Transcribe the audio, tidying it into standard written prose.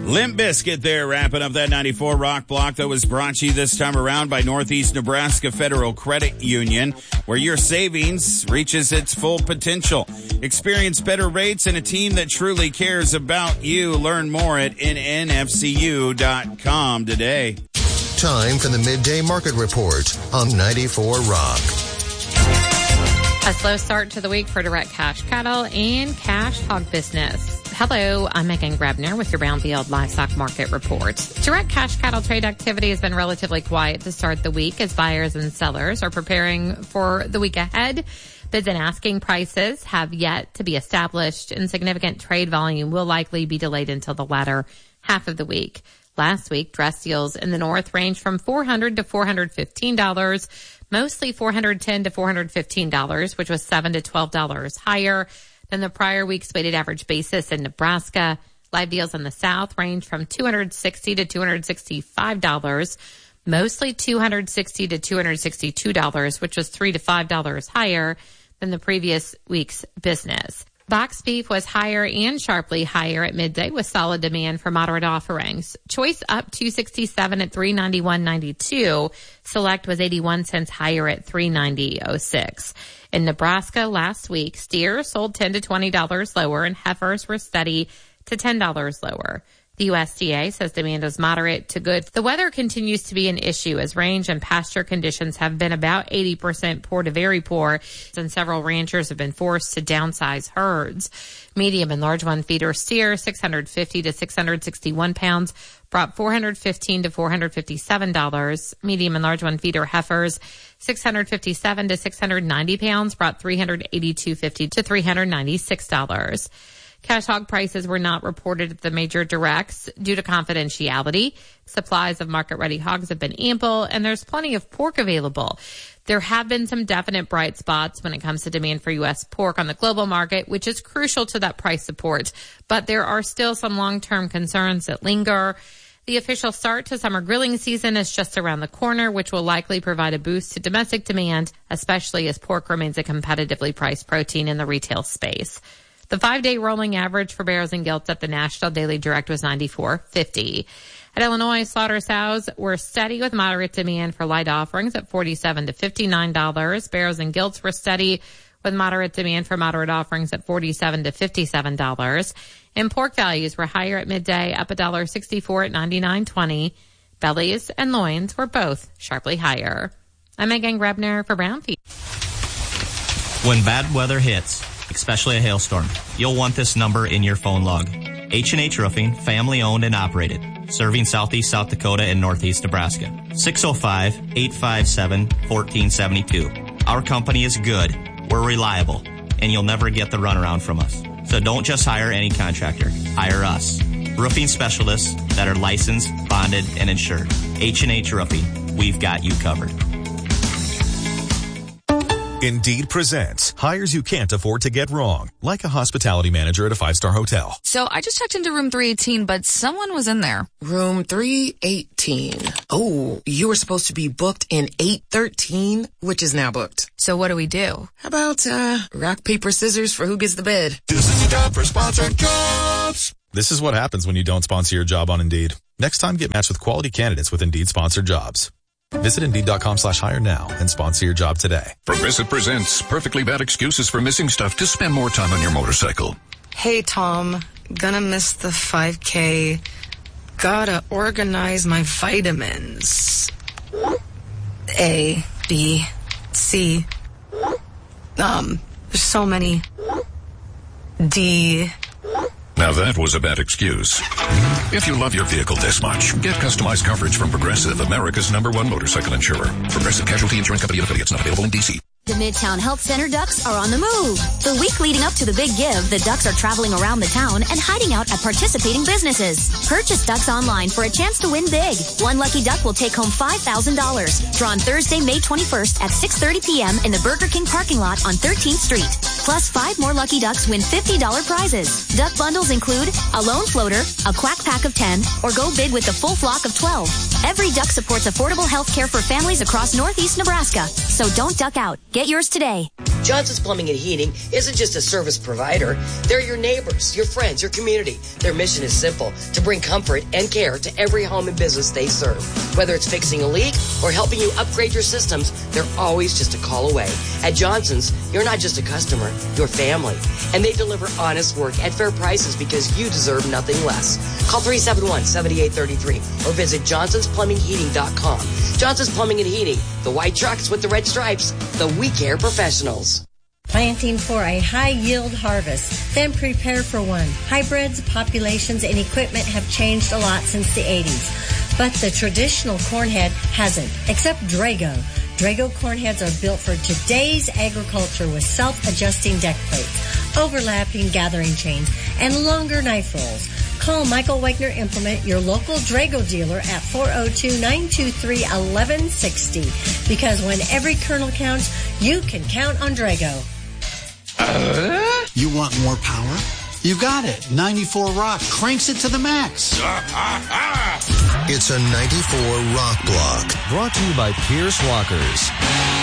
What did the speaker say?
Limp Bizkit there, wrapping up that 94 Rock Block that was brought to you this time around by Northeast Nebraska Federal Credit Union, where your savings reaches its full potential. Experience better rates and a team that truly cares about you. Learn more at nnfcu.com today. Time for the Midday Market Report on 94 Rock. A slow start to the week for direct cash cattle and cash hog business. Hello, I'm Megan Grebner with your Brownfield Livestock Market Report. Direct cash cattle trade activity has been relatively quiet to start the week as buyers and sellers are preparing for the week ahead. Bids and asking prices have yet to be established, and significant trade volume will likely be delayed until the latter half of the week. Last week, dress deals in the north ranged from $400 to $415, mostly $410 to $415, which was $7 to $12 higher than the prior week's weighted average basis in Nebraska. Live deals in the south range from $260 to $265, mostly $260 to $262, which was $3 to $5 higher than the previous week's business. Box beef was higher and sharply higher at midday with solid demand for moderate offerings. Choice up $267 at $391.92. Select was 81 cents higher at $390.06. In Nebraska last week, steers sold $10 to $20 lower and heifers were steady to $10 lower. The USDA says demand is moderate to good. The weather continues to be an issue as range and pasture conditions have been about 80% poor to very poor, and several ranchers have been forced to downsize herds. Medium and large one feeder steers, 650 to 661 pounds, brought $415 to $457. Medium and large one feeder heifers, 657 to 690 pounds, brought $382.50 to $396. Cash hog prices were not reported at the major directs due to confidentiality. Supplies of market-ready hogs have been ample, and there's plenty of pork available. There have been some definite bright spots when it comes to demand for U.S. pork on the global market, which is crucial to that price support. But there are still some long-term concerns that linger. The official start to summer grilling season is just around the corner, which will likely provide a boost to domestic demand, especially as pork remains a competitively priced protein in the retail space. The 5-day rolling average for barrows and gilts at the National Daily Direct was 94.50. At Illinois, slaughter sows were steady with moderate demand for light offerings at $47 to $59. Barrows and gilts were steady with moderate demand for moderate offerings at $47 to $57. And pork values were higher at midday, up $1.64 at $99.20. Bellies and loins were both sharply higher. I'm Megan Grebner for Brownfield. When bad weather hits, especially a hailstorm, you'll want this number in your phone log. H&H Roofing, family owned and operated, serving southeast South Dakota and northeast Nebraska. 605-857-1472. Our company is good, we're reliable, and you'll never get the runaround from us. So don't just hire any contractor, hire us. Roofing specialists that are licensed, bonded, and insured. H&H Roofing, we've got you covered. Indeed presents hires you can't afford to get wrong, like a hospitality manager at a 5-star hotel. So I just checked into room 318, but someone was in there. Room 318. Oh, you were supposed to be booked in 813, which is now booked. So what do we do? How about rock, paper, scissors for who gets the bid? This is your time for sponsored jobs. This is what happens when you don't sponsor your job on Indeed. Next time, get matched with quality candidates with Indeed sponsored jobs. Visit Indeed.com/hire now and sponsor your job today. Progressive presents perfectly bad excuses for missing stuff to spend more time on your motorcycle. Hey, Tom. Gonna miss the 5K. Gotta organize my vitamins. A, B, C. There's so many. D. Now that was a bad excuse. If you love your vehicle this much, get customized coverage from Progressive, America's #1 motorcycle insurer. Progressive Casualty Insurance Company and affiliates, not available in D.C. The Midtown Health Center Ducks are on the move. The week leading up to the big give, the Ducks are traveling around the town and hiding out at participating businesses. Purchase Ducks online for a chance to win big. One lucky duck will take home $5,000. Drawn Thursday, May 21st at 6:30 p.m. in the Burger King parking lot on 13th Street. Plus 5 more lucky ducks win $50 prizes. Duck bundles include a lone floater, a quack pack of 10, or go big with the full flock of 12. Every duck supports affordable health care for families across northeast Nebraska. So don't duck out. Get yours today. Johnson's Plumbing and Heating isn't just a service provider. They're your neighbors, your friends, your community. Their mission is simple, to bring comfort and care to every home and business they serve. Whether it's fixing a leak or helping you upgrade your systems, they're always just a call away. At Johnson's, you're not just a customer, you're family. And they deliver honest work at fair prices because you deserve nothing less. Call 371-7833 or visit johnsonsplumbingheating.com. Johnson's Plumbing and Heating, the white trucks with the red stripes, the We Care professionals. Planting for a high-yield harvest, then prepare for one. Hybrids, populations, and equipment have changed a lot since the 80s, but the traditional cornhead hasn't, except Drago. Drago cornheads are built for today's agriculture with self-adjusting deck plates, overlapping gathering chains, and longer knife rolls. Call Michael Wagner Implement, your local Drago dealer, at 402-923-1160. Because when every kernel counts, you can count on Drago. You want more power? You got it. 94 Rock cranks it to the max. It's a 94 Rock Block. Brought to you by Pierce Lockers.